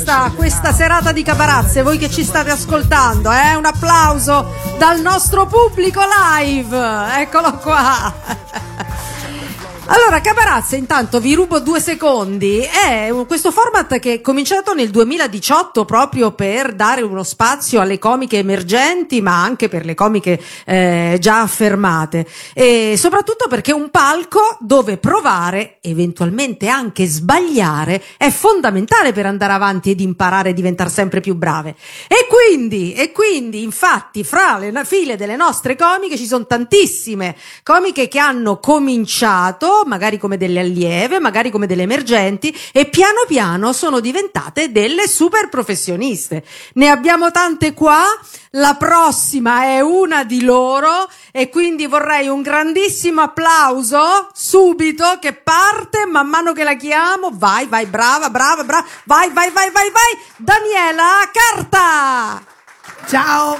Questa serata di cabarazze, voi che ci state ascoltando, un applauso dal nostro pubblico live, eccolo qua. Allora, Cabarazze, intanto vi rubo 2 secondi, è questo format che è cominciato nel 2018 proprio per dare uno spazio alle comiche emergenti, ma anche per le comiche già affermate, e soprattutto perché è un palco dove provare, eventualmente anche sbagliare, è fondamentale per andare avanti ed imparare e diventare sempre più brave. E quindi, infatti, fra le file delle nostre comiche ci sono tantissime comiche che hanno cominciato magari come delle allieve, magari come delle emergenti, e piano piano sono diventate delle super professioniste. Ne abbiamo tante qua, la prossima è una di loro e quindi vorrei un grandissimo applauso subito che parte man mano che la chiamo. Vai, brava, vai, Daniela Carta. Ciao.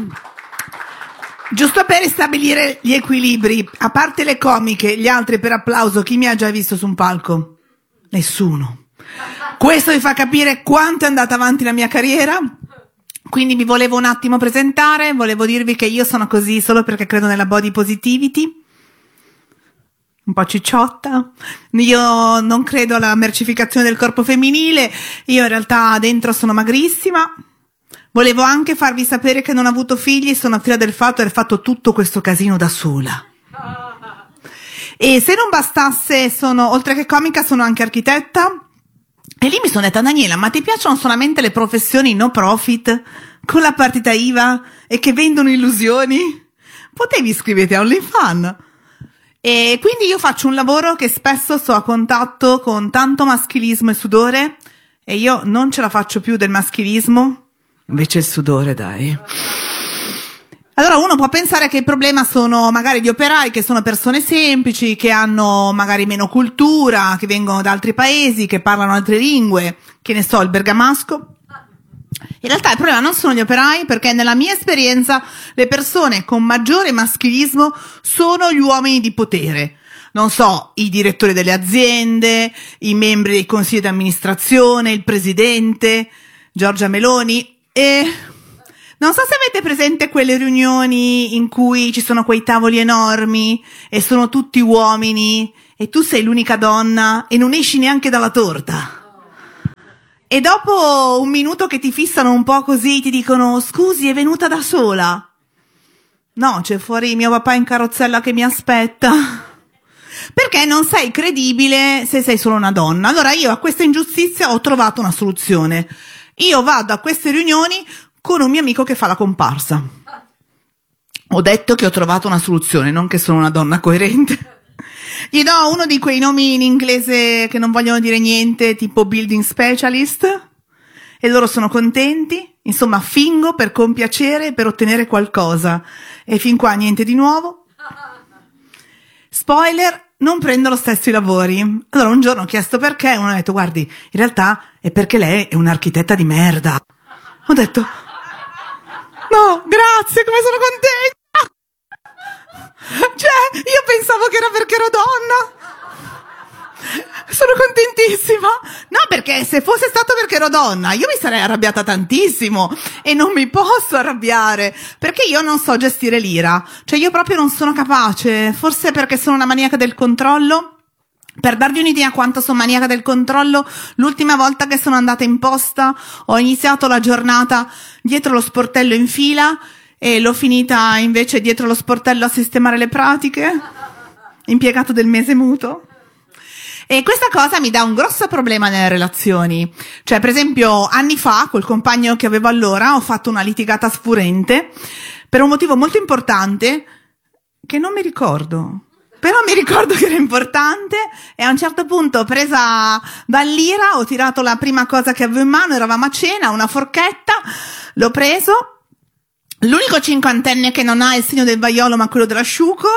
Giusto per ristabilire gli equilibri, a parte le comiche, gli altri per applauso, chi mi ha già visto su un palco? Nessuno. Questo vi fa capire quanto è andata avanti la mia carriera. Quindi mi volevo un attimo presentare, volevo dirvi che io sono così solo perché credo nella body positivity, un po' cicciotta. Io non credo alla mercificazione del corpo femminile, io in realtà dentro sono magrissima. Volevo anche farvi sapere che non ho avuto figli, sono fiera del fatto di aver fatto tutto questo casino da sola. E se non bastasse, oltre che comica, sono anche architetta. E lì mi sono detta: Daniela, ma ti piacciono solamente le professioni no profit, con la partita IVA e che vendono illusioni? Potevi iscriverti a OnlyFans. E quindi io faccio un lavoro che spesso sto a contatto con tanto maschilismo e sudore, e io non ce la faccio più del maschilismo. Invece il sudore, dai. Allora uno può pensare che il problema sono magari gli operai, che sono persone semplici, che hanno magari meno cultura, che vengono da altri paesi, che parlano altre lingue, che ne so, il bergamasco. In realtà il problema non sono gli operai, perché nella mia esperienza le persone con maggiore maschilismo sono gli uomini di potere. Non so, i direttori delle aziende, i membri dei consigli di amministrazione, il presidente, Giorgia Meloni. E non so se avete presente quelle riunioni in cui ci sono quei tavoli enormi e sono tutti uomini e tu sei l'unica donna e non esci neanche dalla torta. E dopo un minuto che ti fissano un po' così ti dicono: scusi, è venuta da sola? No, c'è fuori mio papà in carrozzella che mi aspetta. Perché non sei credibile se sei solo una donna. Allora io a questa ingiustizia ho trovato una soluzione. Io vado a queste riunioni con un mio amico che fa la comparsa. Ho detto che ho trovato una soluzione, non che sono una donna coerente. Gli do uno di quei nomi in inglese che non vogliono dire niente, tipo building specialist, e loro sono contenti. Insomma, fingo per compiacere, per ottenere qualcosa. E fin qua niente di nuovo. Spoiler, non prendo lo stesso i lavori. Allora un giorno ho chiesto perché, uno ha detto: guardi, in realtà è perché lei è un'architetta di merda. Ho detto: no, grazie, come sono contenta. Cioè, io pensavo che era perché ero donna. Sono contentissima. No, perché se fosse stato perché ero donna io mi sarei arrabbiata tantissimo, e non mi posso arrabbiare perché io non so gestire l'ira. Cioè io proprio non sono capace, forse perché sono una maniaca del controllo. Per darvi un'idea quanto sono maniaca del controllo, l'ultima volta che sono andata in posta ho iniziato la giornata dietro lo sportello in fila e l'ho finita invece dietro lo sportello a sistemare le pratiche, impiegato del mese muto. E questa cosa mi dà un grosso problema nelle relazioni. Cioè, per esempio, anni fa, col compagno che avevo allora, ho fatto una litigata sfurente per un motivo molto importante che non mi ricordo. Però mi ricordo che era importante, e a un certo punto, presa dall'ira, ho tirato la prima cosa che avevo in mano, eravamo a cena, una forchetta, l'ho preso. L'unico cinquantenne che non ha il segno del vaiolo ma quello dell'asciugo.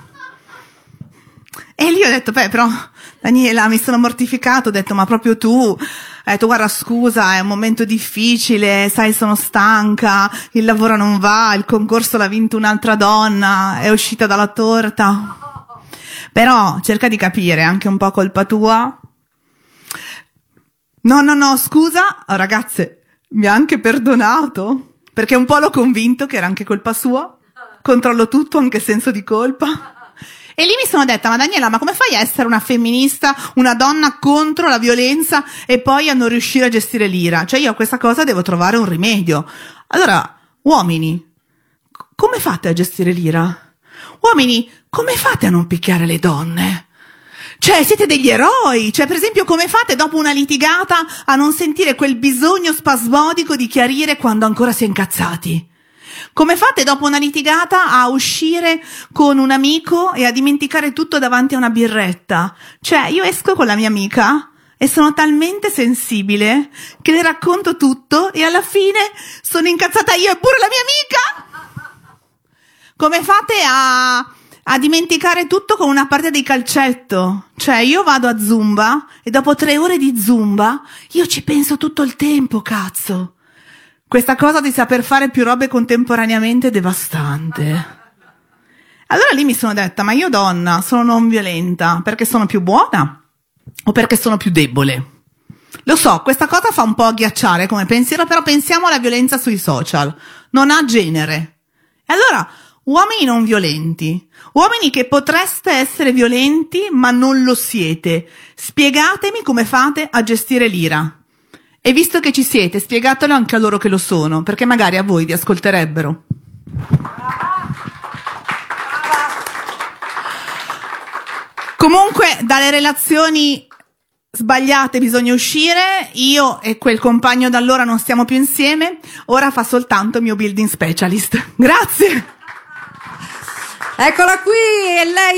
E lì ho detto: beh, però Daniela, mi sono mortificato, ho detto: ma proprio tu? Ho detto: guarda, scusa, è un momento difficile, sai, sono stanca, il lavoro non va, il concorso l'ha vinto un'altra donna, è uscita dalla torta. Però cerca di capire, anche un po' colpa tua. No, scusa, ragazze, mi ha anche perdonato, perché un po' l'ho convinto che era anche colpa sua, controllo tutto, anche senso di colpa. E lì mi sono detta, ma Daniela, ma come fai a essere una femminista, una donna contro la violenza e poi a non riuscire a gestire l'ira? Cioè io a questa cosa devo trovare un rimedio. Allora, uomini, come fate a gestire l'ira? Uomini, come fate a non picchiare le donne? Cioè, siete degli eroi. Cioè, per esempio, come fate dopo una litigata a non sentire quel bisogno spasmodico di chiarire quando ancora si è incazzati? Come fate dopo una litigata a uscire con un amico e a dimenticare tutto davanti a una birretta? Cioè, io esco con la mia amica e sono talmente sensibile che le racconto tutto e alla fine sono incazzata io e pure la mia amica. Come fate a dimenticare tutto con una partita di calcetto? Cioè, io vado a Zumba e dopo 3 ore di Zumba io ci penso tutto il tempo, cazzo. Questa cosa di saper fare più robe contemporaneamente è devastante. Allora lì mi sono detta, ma io donna sono non violenta perché sono più buona o perché sono più debole? Lo so, questa cosa fa un po' agghiacciare come pensiero, però pensiamo alla violenza sui social. Non ha genere. E allora, uomini non violenti, uomini che potreste essere violenti ma non lo siete, spiegatemi come fate a gestire l'ira. E visto che ci siete, spiegatelo anche a loro che lo sono, perché magari a voi vi ascolterebbero. Comunque, dalle relazioni sbagliate bisogna uscire. Io e quel compagno da allora non stiamo più insieme. Ora fa soltanto il mio building specialist. Grazie! Eccola qui, e lei